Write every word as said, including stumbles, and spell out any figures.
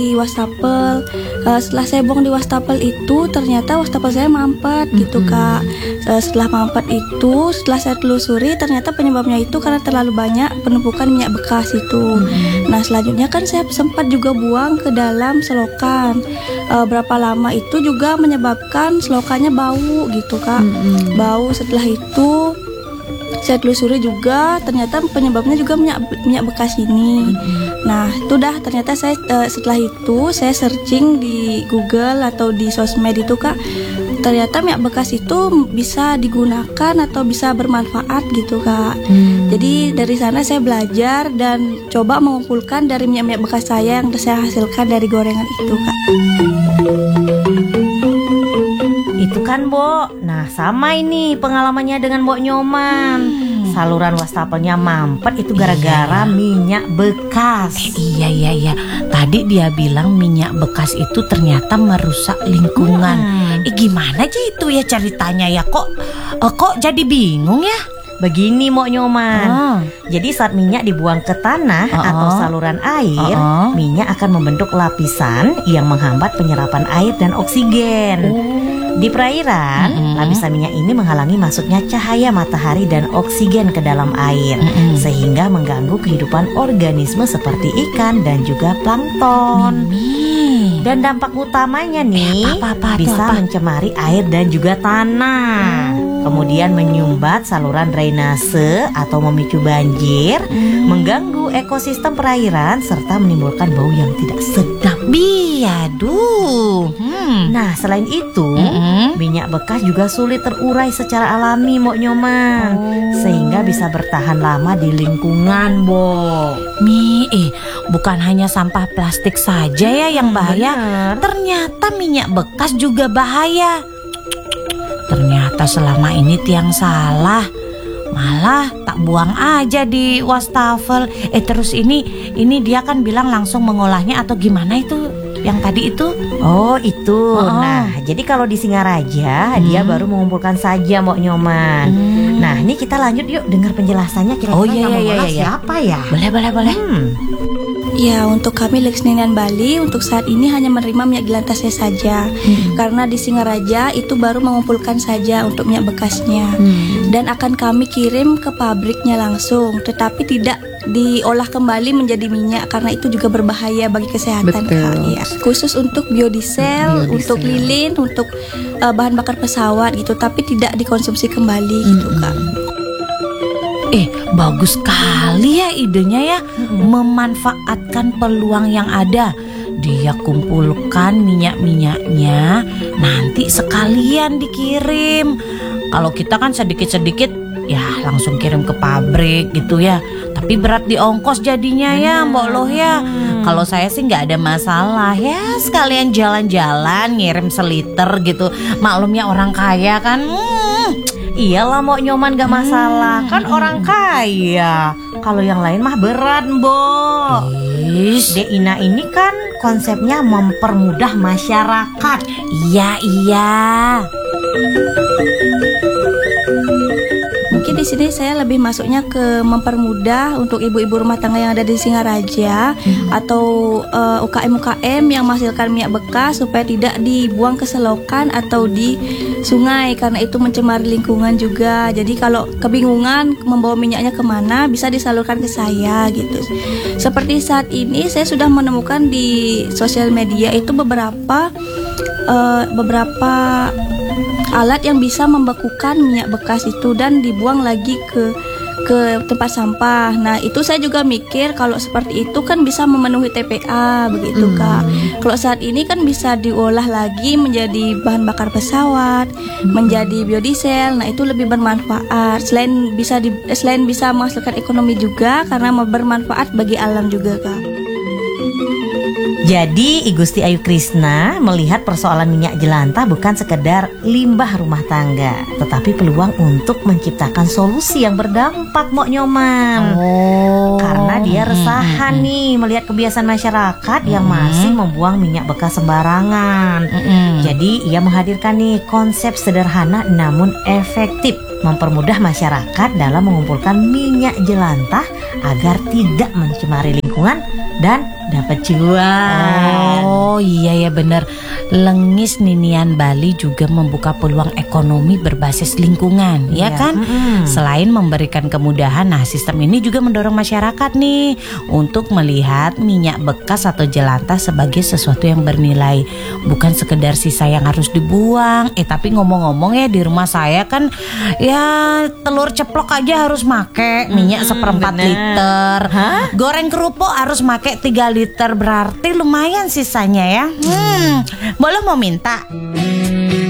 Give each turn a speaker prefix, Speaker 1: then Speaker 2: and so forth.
Speaker 1: di wastafel. Uh, setelah saya buang di wastafel itu ternyata wastafel saya mampet mm-hmm. gitu Kak. Uh, setelah mampet itu, setelah saya telusuri ternyata penyebabnya itu karena terlalu banyak penumpukan minyak bekas itu. Mm-hmm. Nah selanjutnya kan saya sempat juga buang ke dalam selokan. Uh, berapa lama itu juga menyebabkan selokannya bau gitu Kak. Mm-hmm. Bau. Setelah itu saya telusuri juga ternyata penyebabnya juga minyak minyak bekas ini. Mm-hmm. Nah itu dah ternyata saya uh, setelah itu saya searching di Google atau di sosmed itu Kak, ternyata minyak bekas itu bisa digunakan atau bisa bermanfaat gitu Kak. Mm. Jadi dari sana saya belajar dan coba mengumpulkan dari minyak-minyak bekas saya yang saya hasilkan dari gorengan itu Kak.
Speaker 2: Itu kan Bo. Nah sama ini pengalamannya dengan Bo Nyoman. hmm. Saluran wastafelnya mampet itu gara-gara iya. minyak bekas.
Speaker 3: eh, Iya iya iya. Tadi dia bilang minyak bekas itu ternyata merusak lingkungan. hmm. Eh gimana aja itu ya ceritanya ya. Kok eh, kok jadi bingung ya.
Speaker 2: Begini Mok Nyoman, oh. jadi saat minyak dibuang ke tanah oh. atau saluran air, oh. minyak akan membentuk lapisan yang menghambat penyerapan air dan oksigen. Oh. Di perairan, mm-hmm. lapisan minyak ini menghalangi masuknya cahaya matahari dan oksigen ke dalam air, mm-hmm. sehingga mengganggu kehidupan organisme seperti ikan dan juga plankton.
Speaker 3: Mimi.
Speaker 2: Dan dampak utamanya nih
Speaker 3: eh, apa, apa,
Speaker 2: bisa
Speaker 3: apa?
Speaker 2: mencemari air dan juga tanah. Oh. Kemudian menyumbat saluran drainase atau memicu banjir, hmm. mengganggu ekosistem perairan serta menimbulkan bau yang tidak sedap.
Speaker 3: Biaduh. Hmm.
Speaker 2: Nah, selain itu,
Speaker 3: hmm.
Speaker 2: minyak bekas juga sulit terurai secara alami, Mok Nyoman, oh. sehingga bisa bertahan lama di lingkungan, Bo.
Speaker 3: Mi, eh, bukan hanya sampah plastik saja ya yang bahaya.
Speaker 2: Bener.
Speaker 3: Ternyata minyak bekas juga bahaya. Ternyata selama ini Tiang salah, malah tak buang aja di wastafel. Eh terus ini ini dia kan bilang langsung mengolahnya atau gimana itu yang tadi itu?
Speaker 2: Oh itu.
Speaker 3: Oh.
Speaker 2: Nah jadi kalau di Singaraja hmm. dia baru mengumpulkan saja Mok Nyoman. Hmm. Nah ini kita lanjut yuk dengar penjelasannya kira-kira
Speaker 3: oh, iya,
Speaker 2: yang
Speaker 3: iya,
Speaker 2: mengolah
Speaker 3: iya, iya.
Speaker 2: siapa ya?
Speaker 3: Boleh boleh boleh. Hmm.
Speaker 1: Ya, untuk kami Lexninian Bali untuk saat ini hanya menerima minyak gelantasnya saja. hmm. Karena di Singaraja itu baru mengumpulkan saja untuk minyak bekasnya. hmm. Dan akan kami kirim ke pabriknya langsung, tetapi tidak diolah kembali menjadi minyak karena itu juga berbahaya bagi kesehatan. Kak, ya. Khusus untuk biodiesel, biodiesel. untuk lilin, untuk uh, bahan bakar pesawat gitu, tapi tidak dikonsumsi kembali hmm. gitu Kak.
Speaker 3: Eh, bagus sekali ya idenya ya, mm-hmm. memanfaatkan peluang yang ada. Dia kumpulkan minyak-minyaknya, nanti sekalian dikirim. Kalau kita kan sedikit-sedikit, ya langsung kirim ke pabrik gitu ya. Tapi berat di ongkos jadinya ya, Mbok Loh ya. Hmm. Kalau saya sih nggak ada masalah ya, sekalian jalan-jalan ngirim seliter gitu. Maklumnya orang kaya kan. Hmm.
Speaker 2: Iyalah Mok Nyoman gak masalah, hmm. kan orang kaya. Kalau yang lain mah berat, Mbok. Deina ini kan konsepnya mempermudah masyarakat.
Speaker 3: Iya, iya.
Speaker 1: Mungkin di sini saya lebih masuknya ke mempermudah untuk ibu-ibu rumah tangga yang ada di Singaraja hmm. atau uh, U K M U K M yang menghasilkan minyak bekas supaya tidak dibuang ke selokan atau di sungai karena itu mencemari lingkungan juga. Jadi kalau kebingungan membawa minyaknya kemana bisa disalurkan ke saya gitu. Seperti saat ini saya sudah menemukan di sosial media itu beberapa uh, beberapa alat yang bisa membekukan minyak bekas itu dan dibuang lagi ke ke tempat sampah. Nah itu saya juga mikir kalau seperti itu kan bisa memenuhi T P A begitu hmm. Kak. Kalau saat ini kan bisa diolah lagi menjadi bahan bakar pesawat, hmm. menjadi biodiesel. Nah itu lebih bermanfaat. Selain bisa di, selain bisa menghasilkan ekonomi juga karena bermanfaat bagi alam juga Kak.
Speaker 2: Jadi I Gusti Ayu Krisna melihat persoalan minyak jelantah bukan sekedar limbah rumah tangga, tetapi peluang untuk menciptakan solusi yang berdampak Mok Nyoman.
Speaker 3: Oh.
Speaker 2: Karena dia resahan hmm. nih melihat kebiasaan masyarakat yang hmm. masih membuang minyak bekas sembarangan. hmm. Jadi ia menghadirkan nih konsep sederhana namun efektif mempermudah masyarakat dalam mengumpulkan minyak jelantah agar tidak mencemari lingkungan dan dapat cuan.
Speaker 3: Oh iya ya bener. Lengis Ninian Bali juga membuka peluang ekonomi berbasis lingkungan, ya
Speaker 2: Iya.
Speaker 3: kan?
Speaker 2: Mm-mm.
Speaker 3: Selain memberikan kemudahan, nah sistem ini juga mendorong masyarakat nih untuk melihat minyak bekas atau jelantah sebagai sesuatu yang bernilai, bukan sekedar sisa yang harus dibuang. Eh tapi ngomong-ngomong ya, di rumah saya kan ya telur ceplok aja harus make minyak seperempat
Speaker 2: bener.
Speaker 3: liter.
Speaker 2: Hah?
Speaker 3: Goreng kerupuk harus make tiga liter, berarti lumayan sisanya ya. Hmm, boleh mau minta?